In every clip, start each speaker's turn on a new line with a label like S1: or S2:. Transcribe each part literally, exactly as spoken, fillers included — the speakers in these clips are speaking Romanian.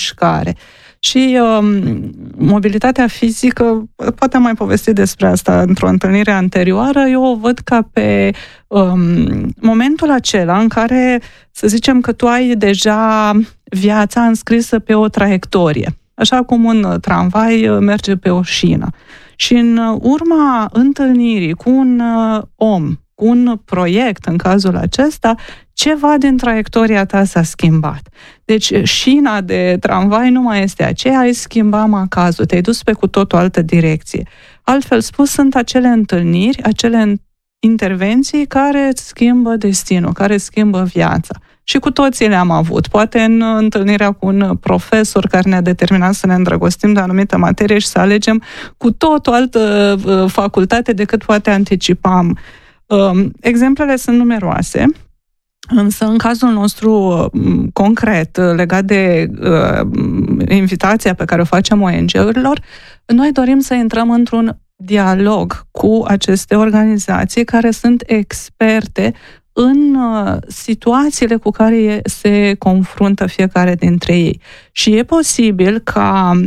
S1: mișcare. Și um, mobilitatea fizică, poate am mai povestit despre asta într-o întâlnire anterioară, eu o văd ca pe um, momentul acela în care, să zicem că tu ai deja viața înscrisă pe o traiectorie, așa cum un tramvai merge pe o șină. Și în urma întâlnirii cu un om, cu un proiect, în cazul acesta, ceva din traiectoria ta s-a schimbat. Deci șina de tramvai nu mai este aceea, ai schimbat macazul, te-ai dus pe cu tot o altă direcție. Altfel spus, sunt acele întâlniri, acele intervenții care îți schimbă destinul, care schimbă viața. Și cu toții le-am avut. Poate în întâlnirea cu un profesor care ne-a determinat să ne îndrăgostim de anumită materie și să alegem cu tot o altă facultate decât poate anticipam. Exemplele sunt numeroase, însă în cazul nostru concret, legat de uh, invitația pe care o facem O N G-urilor, noi dorim să intrăm într-un dialog cu aceste organizații care sunt experte în uh, situațiile cu care se confruntă fiecare dintre ei. Și e posibil ca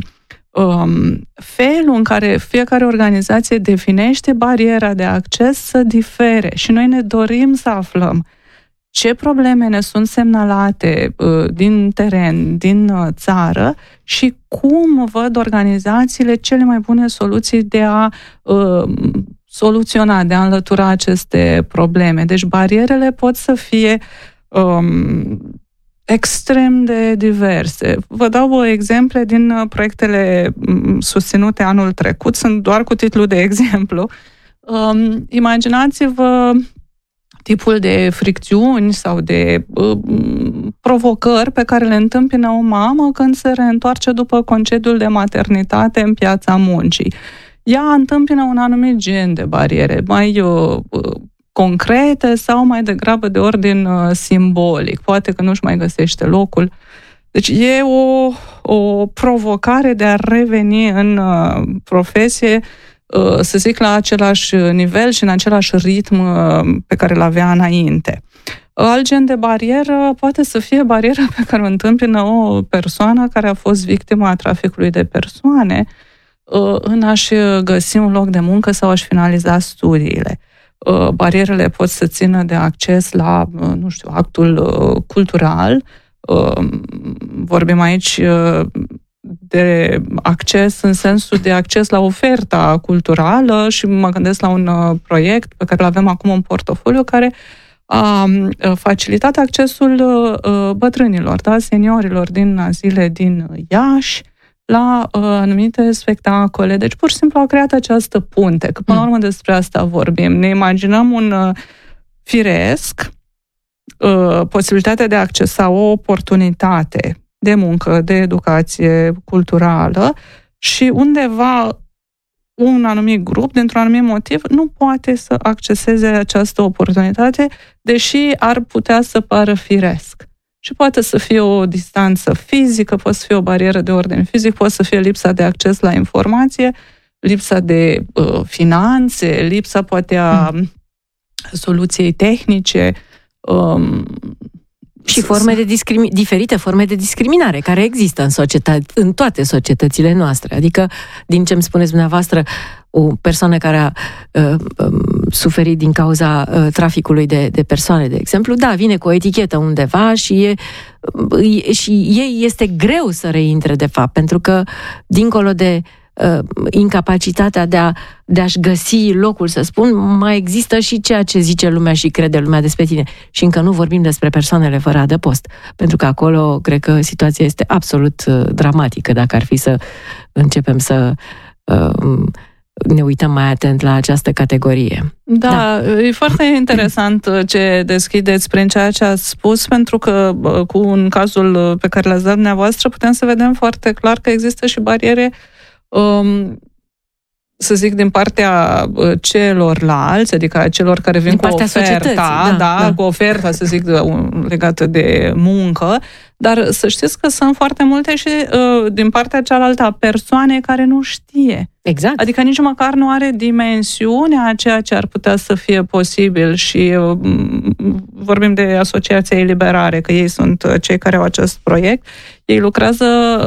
S1: Um, felul în care fiecare organizație definește bariera de acces să difere și noi ne dorim să aflăm ce probleme ne sunt semnalate uh, din teren, din uh, țară și cum văd organizațiile cele mai bune soluții de a uh, soluționa, de a înlătura aceste probleme. Deci barierele pot să fie um, extrem de diverse. Vă dau exemple din proiectele susținute anul trecut, sunt doar cu titlu de exemplu. Um, imaginați-vă tipul de fricțiuni sau de um, provocări pe care le întâmpină o mamă când se reîntoarce după concediul de maternitate în piața muncii. Ea întâmpină un anumit gen de bariere, mai uh, concrete sau mai degrabă de ordin uh, simbolic. Poate că nu-și mai găsește locul. Deci e o, o provocare de a reveni în uh, profesie, uh, să zic, la același nivel și în același ritm uh, pe care îl avea înainte. Alt gen de barieră poate să fie bariera pe care o întâmpină o persoană care a fost victima traficului de persoane uh, în a-și găsi un loc de muncă sau a-și finaliza studiile. Barierele pot să țină de acces la, nu știu, actul cultural. Vorbim aici de acces în sensul de acces la oferta culturală și mă gândesc la un proiect pe care îl avem acum în portofoliu care a facilitat accesul bătrânilor, da, seniorilor din azile din Iași la uh, anumite spectacole. Deci, pur și simplu, a creat această punte, că, până la urmă, despre asta vorbim. Ne imaginăm un uh, firesc, uh, posibilitatea de a accesa o oportunitate de muncă, de educație culturală și undeva un anumit grup, dintr-un anumit motiv, nu poate să acceseze această oportunitate, deși ar putea să pară firesc. Și poate să fie o distanță fizică, poate să fie o barieră de ordin fizic, poate să fie lipsa de acces la informație, lipsa de uh, finanțe, lipsa poate a mm. soluției tehnice. Um,
S2: și forme de discrimi- diferite forme de discriminare care există în societate, în toate societățile noastre. Adică, din ce îmi spuneți dumneavoastră, o persoană care a uh, um, suferit din cauza uh, traficului de, de persoane, de exemplu, da, vine cu o etichetă undeva și, e, uh, și ei este greu să reintre, de fapt, pentru că, dincolo de uh, incapacitatea de, a, de a-și găsi locul, să spun, mai există și ceea ce zice lumea și crede lumea despre tine. Și încă nu vorbim despre persoanele fără adăpost, pentru că acolo, cred că situația este absolut uh, dramatică, dacă ar fi să începem să uh, ne uităm mai atent la această categorie.
S1: Da, da, e foarte interesant ce deschideți prin ceea ce ați spus, pentru că cu un cazul pe care l-ați dat dumneavoastră putem să vedem foarte clar că există și bariere, um, să zic, din partea celorlalți, adică a celor care vin din cu oferta, da, da, da, cu oferta, să zic, legată de muncă, dar să știți că sunt foarte multe și uh, din partea cealaltă a persoane care nu știe.
S2: Exact.
S1: Adică nici măcar nu are dimensiunea a ceea ce ar putea să fie posibil și uh, vorbim de Asociația Eliberare, că ei sunt cei care au acest proiect. Ei lucrează